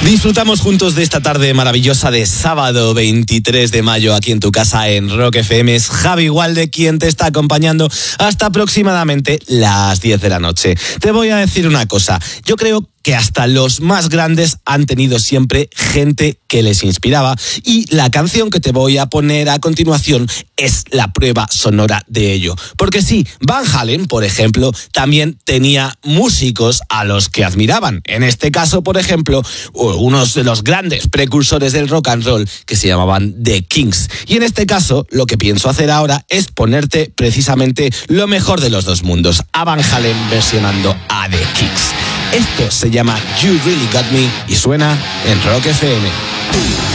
Disfrutamos juntos de esta tarde maravillosa de sábado 23 de mayo aquí en tu casa en Rock FM. Es Javi Walde quien te está acompañando hasta aproximadamente las 10 de la noche. Te voy a decir una cosa, yo creo que hasta los más grandes han tenido siempre gente que les inspiraba y la canción que te voy a poner a continuación es la prueba sonora de ello. Porque sí, Van Halen, por ejemplo, también tenía músicos a los que admiraban. En este caso, por ejemplo, unos de los grandes precursores del rock and roll que se llamaban The Kings. Y en este caso, lo que pienso hacer ahora es ponerte precisamente lo mejor de los dos mundos. A Van Halen versionando a The Kings. Esto se llama You Really Got Me y suena en Rock FM.